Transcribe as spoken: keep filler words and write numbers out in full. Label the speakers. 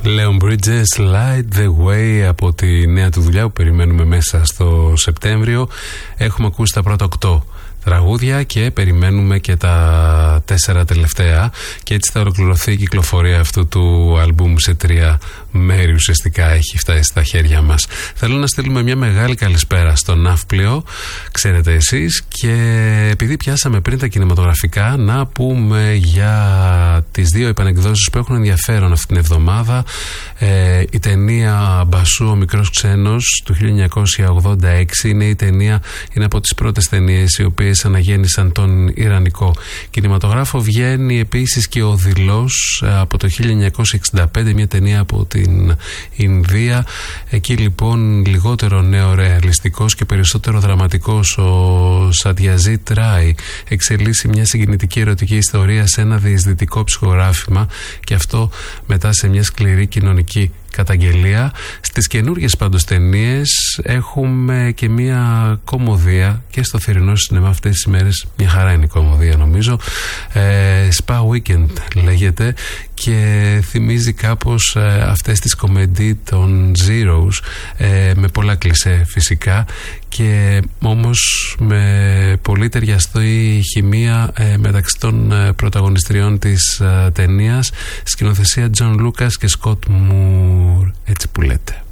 Speaker 1: Leon Bridges, Light the Way, από τη νέα του δουλειά που περιμένουμε μέσα στο Σεπτέμβριο. Έχουμε ακούσει τα πρώτα οκτώ τραγούδια και περιμένουμε και τα τέσσερα τελευταία, και έτσι θα ολοκληρωθεί η κυκλοφορία αυτού του αλμπουμ σε τρία μέρη. Ουσιαστικά έχει φτάσει στα χέρια μας. Θέλω να στείλουμε μια μεγάλη καλησπέρα στο Ναύπλιο, ξέρετε εσείς, και επειδή πιάσαμε πριν τα κινηματογραφικά, να πούμε για τις δύο επανεκδόσεις που έχουν ενδιαφέρον αυτήν την εβδομάδα. Ε, η ταινία Μπασού, ο μικρός ξένος, του χίλια εννιακόσια ογδόντα έξι, είναι η ταινία, είναι από τις πρώτες ταινίες οι οποίες αναγέννησαν τον ιρανικό κινηματογράφο. Βγαίνει επίσης και ο Δειλός από το χίλια εννιακόσια εξήντα πέντε, μια ταινία από την Ινδία. Εκεί λοιπόν λιγότερο νεορεαλιστικός και περισσότερο δραματικός ο Σατιαζίτ Ράι εξελίσσει μια συγκινητική ερωτική ιστορία σε ένα διεισδυτικό ψυχογράφημα, και αυτό μετά σε μια σκληρή κοινωνική καταγγελία. Στις καινούργιες πάντως ταινίες έχουμε και μια κομμωδία, και στο θερινό σινεμά αυτές τις μέρες μια χαρά είναι η κομμωδία, νομίζω. ε, Spa Weekend λέγεται και θυμίζει κάπως ε, αυτές τις κομμεντί των Zeros, ε, με πολλά κλισέ φυσικά, και όμως με πολύ ταιριαστή χημεία ε, μεταξύ των ε, πρωταγωνιστριών της ε, ταινίας, σκηνοθεσία John Lucas και Scott Moore, έτσι που λέτε.